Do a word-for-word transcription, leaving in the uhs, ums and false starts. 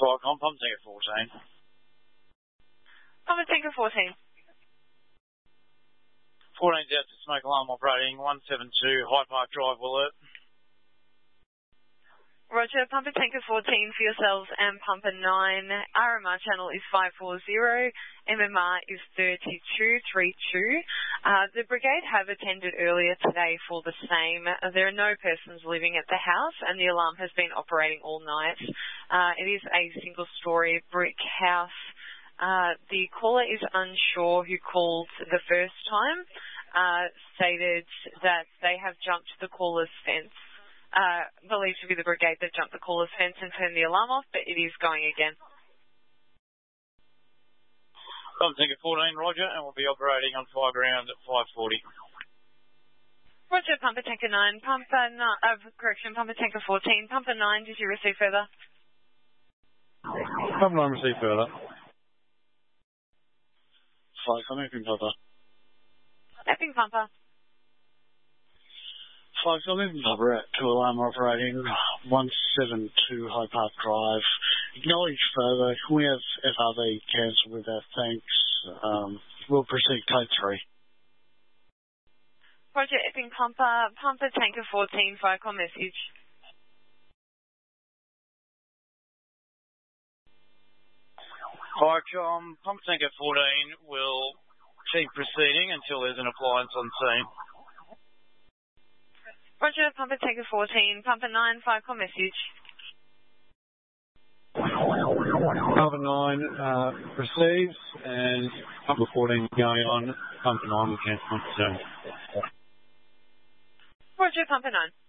Flycom, Pump Tanker fourteen. Pump Tanker fourteen. fourteen's out to smoke alarm operating, one seven two High Park Drive, Willett. Roger, Pumper Tanker fourteen for yourselves and Pumper nine. R M R channel is five four zero, M M R is thirty-two thirty-two. Uh, the brigade have attended earlier today for the same. Uh, there are no persons living at the house and the alarm has been operating all night. Uh, it is a single-storey brick house. Uh, the caller is unsure who called the first time, uh, stated that they have jumped the caller's fence. Uh, believed to be the brigade that jumped the caller's fence and turned the alarm off, but it is going again. Pump Tanker fourteen, Roger, and we'll be operating on fire ground at five forty. Roger, Pumper Tanker nine, Pumper nine, uh, correction, Pumper Tanker fourteen, Pumper nine, did you receive further? Pumper nine received further. Flight, I'm Epping Pumper. Epping Pumper. Folks, I'm in Pumper at two alarm operating, one seven two High Park Drive. Acknowledge further, can we have F R B cancelled with our thanks? Um, we'll proceed code three. Roger, Epping Pumper, Pumper Tanker fourteen, Flycom message. Flycom, Pumper Tanker fourteen will keep proceeding until there's an appliance on scene. Roger, Pumper Tanker fourteen, Pumper nine, Flycom message. Pumper nine uh, receives and Pumper fourteen going on. Pumper nine will cancel on scene. Roger, Pumper nine.